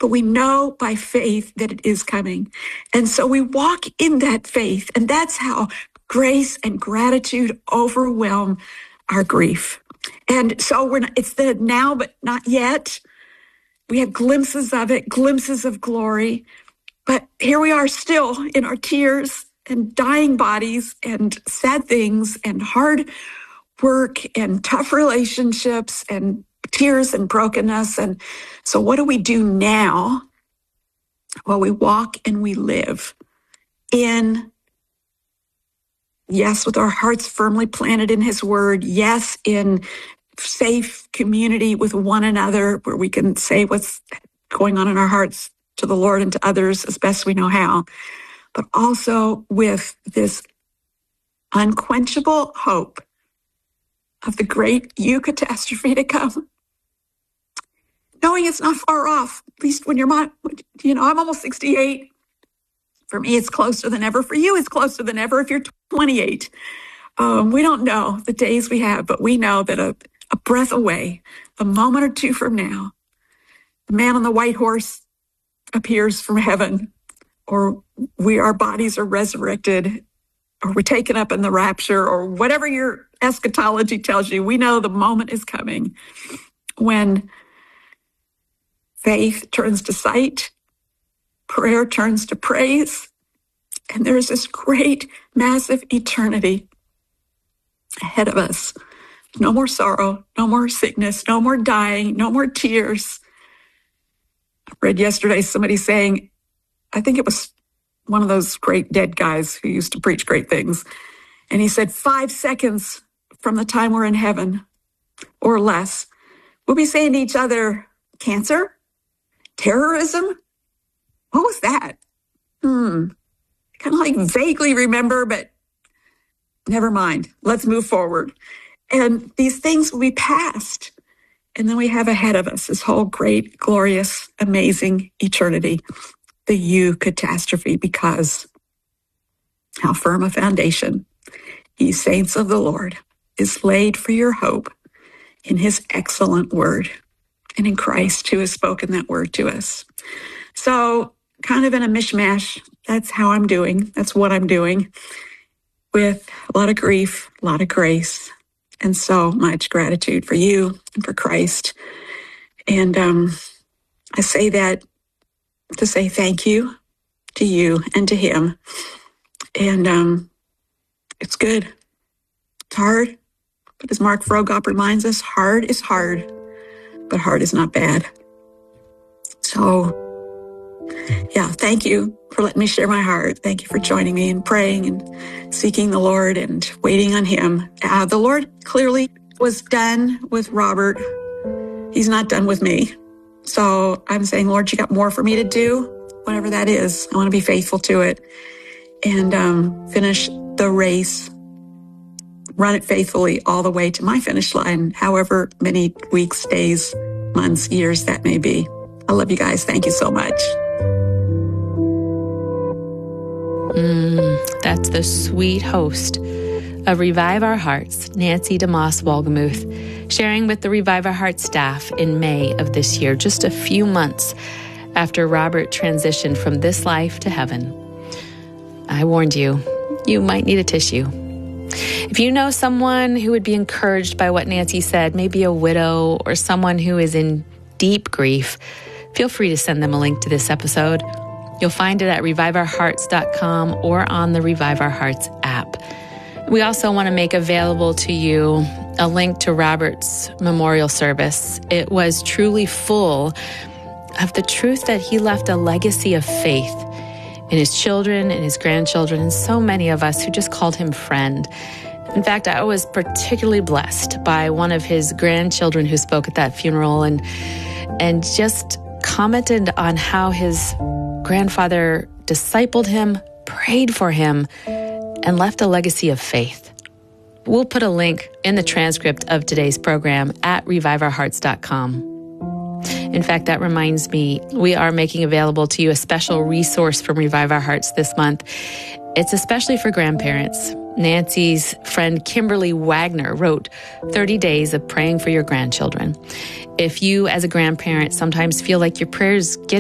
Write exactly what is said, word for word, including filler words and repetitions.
but we know by faith that it is coming. And so we walk in that faith, and that's how grace and gratitude overwhelm our grief. And so we're not, it's the now, but not yet. We have glimpses of it, glimpses of glory. But here we are still in our tears and dying bodies and sad things and hard work and tough relationships and tears and brokenness. And so what do we do now? Well, we walk and we live in, yes, with our hearts firmly planted in his word. Yes, in safe community with one another where we can say what's going on in our hearts to the Lord and to others as best we know how, but also with this unquenchable hope of the great eucatastrophe to come. Knowing it's not far off, at least when you're, not, you know, I'm almost sixty-eight. For me, it's closer than ever. For you, it's closer than ever if you're twenty-eight. Um, we don't know the days we have, but we know that a, a breath away, a moment or two from now, the man on the white horse appears from heaven, or we, our bodies are resurrected, or we're taken up in the rapture, or whatever your eschatology tells you. We know the moment is coming when faith turns to sight, prayer turns to praise, and there's this great, massive eternity ahead of us. No more sorrow, no more sickness, no more dying, no more tears. I read yesterday somebody saying, I think it was one of those great dead guys who used to preach great things, and he said, five seconds from the time we're in heaven or less, we'll be saying to each other, cancer? Terrorism? What was that? Hmm. Kind of like vaguely remember, but never mind. Let's move forward. And these things will be past. And then we have ahead of us this whole great, glorious, amazing eternity, the eucatastrophe, because how firm a foundation, ye saints of the Lord, is laid for your hope in his excellent word and in Christ who has spoken that word to us. So kind of in a mishmash, that's how I'm doing. That's what I'm doing, with a lot of grief, a lot of grace, and so much gratitude for you and for Christ. And um, I say that to say thank you to you and to him. And um, it's good. It's hard. But as Mark Frogop reminds us, hard is hard, but hard is not bad. So, yeah, thank you for letting me share my heart. Thank you for joining me in praying and seeking the Lord and waiting on him. Uh, the Lord clearly was done with Robert. He's not done with me. So I'm saying, Lord, you got more for me to do, whatever that is. I want to be faithful to it and um, finish the race, run it faithfully all the way to my finish line, however many weeks, days, months, years that may be. I love you guys. Thank you so much. Mm, that's the sweet host of Revive Our Hearts, Nancy DeMoss Wolgemuth, sharing with the Revive Our Hearts staff in May of this year, just a few months after Robert transitioned from this life to heaven. I warned you, you might need a tissue. If you know someone who would be encouraged by what Nancy said, maybe a widow or someone who is in deep grief, feel free to send them a link to this episode. You'll find it at revive our hearts dot com or on the Revive Our Hearts app. We also want to make available to you a link to Robert's memorial service. It was truly full of the truth that he left a legacy of faith in his children and his grandchildren and so many of us who just called him friend. In fact, I was particularly blessed by one of his grandchildren who spoke at that funeral and and just commented on how his grandfather discipled him, prayed for him, and left a legacy of faith. We'll put a link in the transcript of today's program at revive our hearts dot com. In fact, that reminds me, we are making available to you a special resource from Revive Our Hearts this month. It's especially for grandparents. Nancy's friend Kimberly Wagner wrote thirty days of praying for your grandchildren. If you, as a grandparent, sometimes feel like your prayers get